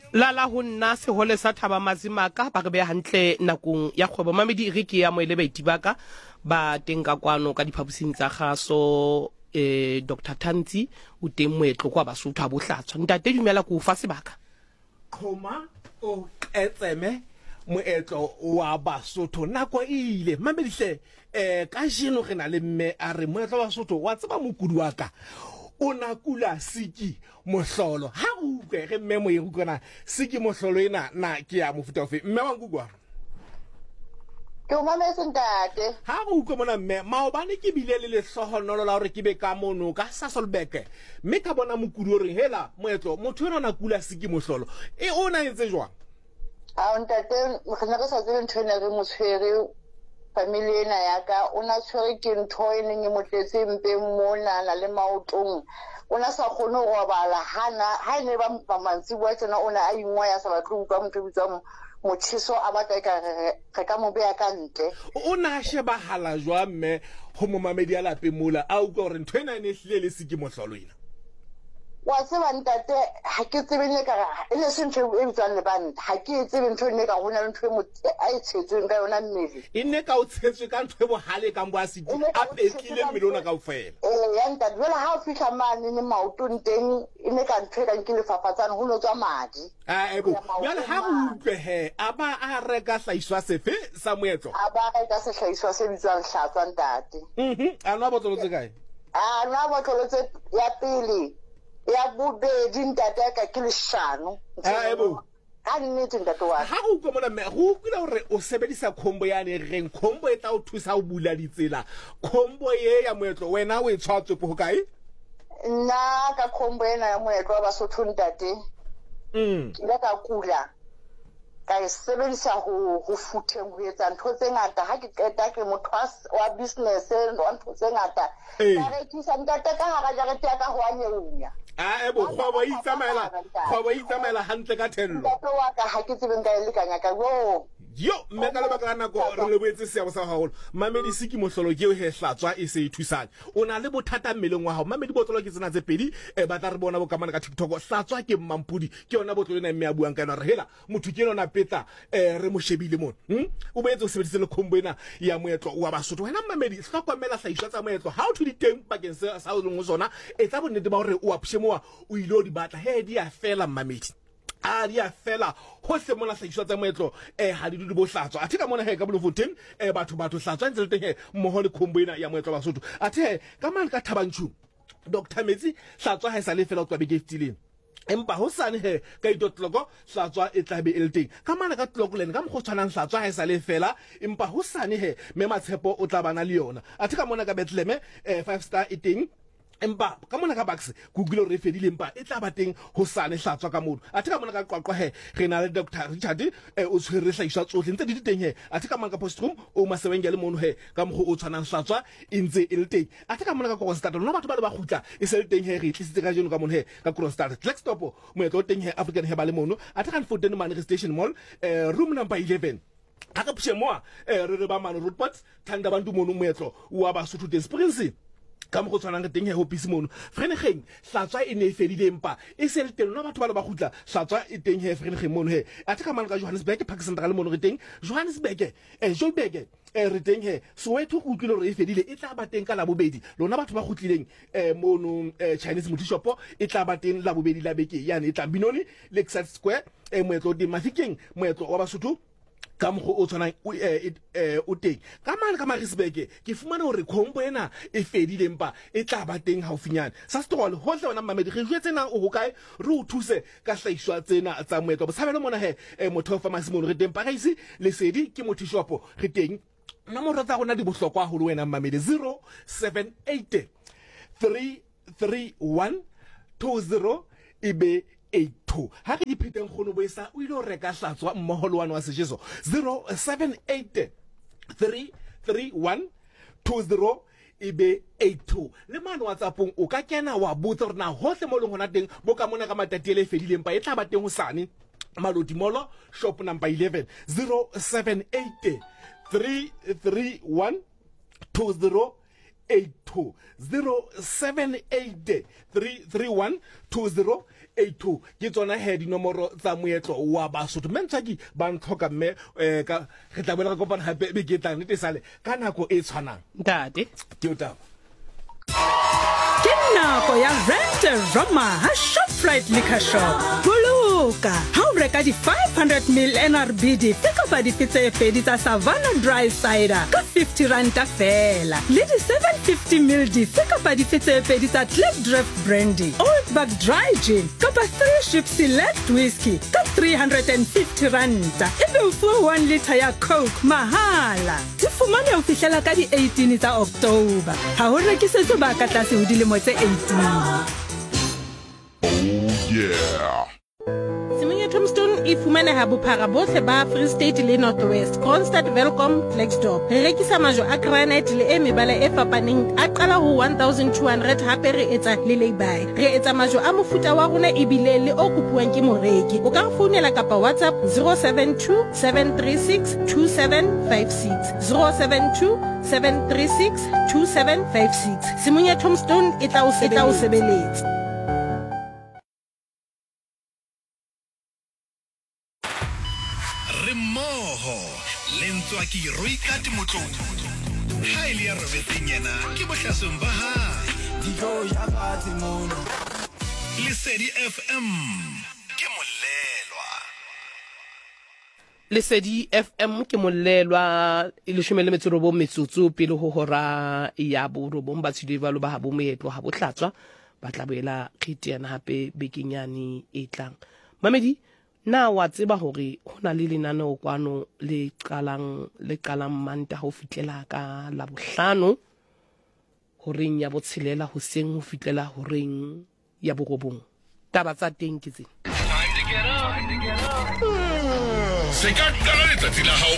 la ho nna sehole sa Thaba Mazimaka ba re be hantle nakong ya kgwebo mamedi re ke ya moele baiti baka ba teng ka kwano ka diphapusing tsa gaso Dr. Tanzi o teng moetlo kwa Basotho a bohlatswa ntate dumela ko fa sebaka khoma o etseme moetlo wa Basotho nako ile mamedihle ka jeno re na le mme a re moetlo wa Basotho wa tseba mokudi wa ka ona kula siki mohlolo ha o utlwe re mme mo yego kona siki mohlolo ena na ke ya mofuta ofe mme wa ngugwa ke o mametse ntate ha o utlwe mona mme maobane ke bile le lehlohonolo la hore ke be ka mono ka Sasolburg mme ka bona mokudi o reng hela moetlo motho yona na kula siki mohlolo e ona entse jwang a ntate mkhana ka sa tsele ntshwena re motshwere family ena ya ka ona tshwere ke ntho e neng e motletse mpe mona na le maotong ona sa khone go bala ha ne ba mantsi bua tsena ona a ingwa ya sa batlo utlwa motho bitswa motshiso a batla ka mo beya ka ntle ona sheba hala jwa mme ho mo mamedi ya lape mola a utlwa gore ntho ena ne hlile le siki mohlolo ina wa tseba ntate ha ke tsebe ne ka ene se ntho e bitswang le banta ha ke tsebe ntho ne ka gona ntho e motho a itshetsweng ka yona mmele ine ka o tshetswe ka ntho e bohale ka mbo a sidi a pekile mmilona ka ofela ya ntate jwale ha o fihla mane ne maotong teng ine ka ntho e ka nke lefafatsana ho no tswa madi ebo jwale ha o utlwe he aba a reka hlaiswa sefe sa moetlo a ba reka sehlaiswa se bitswang hlatswa ntate a nwa botlolo tse kae a nwa botlolo tse ya pele ya bobedi ntate ka ke leshano ebo ka nnete ntate wa ha o utlwe mona mme go utlwile hore o sebedisa khombo yane reng khombo e tla o thusa ho bula ditsela khombo ye ya moetlo wena o e tshwatswe po kae nna ka khombo ena ya moetlo wa Basotho ntate ke ka kula ka sebedisa ho futheng ho etsa ntho tse ngata ha ke qeta ke motho wa business wa ntho tse ngata ka rekisa ntate ka hara jarete ya ka ho anyeunya ebo khwabo itsamaela hantle ka thello ntate wa ka ha ke tsebe nka lekanya ka yo mme ka lebaka la nako re le boetse seabo sa haholo mamedi siki mohlolo ke he hlatswa e se ithusang o na le bothata mmeleng wa hao mamedi botlolo ke tsena tse pedi ba tla re bona bo kamana ka TikTok hlatswa ke mmampudi ke yona botlolo ena mme a buang ka yona re hela motho ke yona petla re mo shebile mona o boetse o sebedise le khombo ena ya moetlo wa Basotho wena mamedi hlokomela hlaiswa tsa moetlo ha o thu di teng pakeng sa o leng sona e tsa bonnete ba hore o a pshemoa o ile o di batla he di a fela mamedi a di a fela ho se mona hlaiswa tsa moetlo ha di di bo hlatswa athe ka mona he ka Bloemfontein batho hlatswa ntse le teng he mmoho le khombo ena ya moetlo wa Basotho athe ka mane ka Thabanchu Dr. Metsi hlatswa ha e sa le fela o tla be giftileng empa ho sane he ka itotloko hlatswa e tla be e le teng ka mana ka tlokolene ka mokgo tshwanang hlatswa ha e sa le fela empa ho sane he me Matshepo o tla bana le yona athe ka mona ka Bethlehem 5 star e teng empa ka mona ka Bucks Google re fedile empa e tla ba teng ho sane hlatswa ka mono athe ka mona ka Qwaqwa he re na le Dr. Richard o tshwere hlaiswa tsohle ntse di teng he athe ka mona ka Postroom o Masewengele mono he ka mokgo o tshwanang hlatswa e ntse e le teng athe ka mona ka Kroonstad nna batho ba le ba khutla e se le teng he re tlisitse ka jeno ka mona he ka Kroonstad Blackstop moetlo teng he African he ba le mono athe ka Fountain Manor Station Mall room number 11 ha ka pshemoa re ba mano roadport thanda bantu mono moetlo wa Basotho Springs ka mo go tshwanang re teng he hopisi mono frenegeng hlatswa e ne e fedile empa e se le teng no batho ba le ba khutla hlatswa e teng he frenegeng mono he athe ka mana ka Johannesburg Park Central mono re teng Johannesburg Joburg re teng he Soweto go utlwile re e fedile e tla ba teng ka la bobedi lona batho ba khutlileng mono Chinese Multi Shop e tla ba teng la bobedi la beke yane e tla Binoni Lakeside Square moetlo di Mafikeng moetlo wa Basotho ka mo o tshwana o teng ka mane ka Maritzburg ke fumana hore khombo ena e fedile empa e tla ba teng haufinyana sa stole hohle wena mamedi re jwetse na o hokae re o thuse ka hlaiswa tsena tsa moetlo bosabelo mona he motho pharmacy mono re teng Paris Lesedi ke Multi Shop re teng nomoro tsa rona di bohlokwa haholo wena mamedi 078 331 20 ibe 82 ha re dipheteng khono boesa o ile o reka hlatswa mmoho le wana wa sejeso 078 331 20 ibe 82 le mane WhatsAppong o ka kena wa botsa rena hohle mo leng hona teng bo ka mona ka matatiele fedileng pa e tla ba teng ho sane Malodi Molo shop number 11 078 331 20 82 078 331 20 082 ke tsona he dinomoro tsa moetlo wa Basotho mentshaki ba ntlhoka mme ka re tla bona kopana hape be ke tla nete sale ka nako e tshwanang ntate ke utaba ke nako ya Rent a Roma ha Shoprite Liquor Shop boloka ha o reka di 500 ml NRB di kapa di tse pedi tsa Savannah Dry Cider ka 50 rand fela le di 750 ml di kapa di tse pedi tsa Klipdrift Brandy Old Bag Dry Gin kapa 3 Ship Select Whiskey ka 350 rand ebe o fuwa 1 liter ya Coke mahala di fumane o fihlela ka di 18 tsa October ha ho rekisetswe ba ka tlase ho dilemo tse 18 Yeah. Simonye Tombstone e fumaneha bophara bohle ba Free State le North West, Kroonstad, Welkom, Flexdorp. Re rekisa majo a granite le e mebala e fapaneng a qala ho 1200 hape re etsa le lay-by. Re etsa majo a mofuta wa rona ebile le o kopuwang ke moreki. O ka re founela kapa WhatsApp 072 736 2756 072 736 2756. Simonye Tombstone e tla o sebeletsa. Lentswa ki roikati motlong ha ile ya robetseng yena ke bohlasong ba hae dijo ya batsi mona Lesedi FM ke molelwa Lesedi FM ke molelwa ile shumele metsobo metsotso pele ho hora ya borobong ba tshile ba lo ba habo moetlo ha bohlatswa ba tla boela khitiana hape bekenyane e tlang Mamedi na wa tseba hore hona le lenaneo kwano le qalang manta ho fitlela ka la bohlano horeng ya botshelela hoseng ho fitlela horeng ya borobong taba tsa teng ke tsena se ka qala letsatsi la hao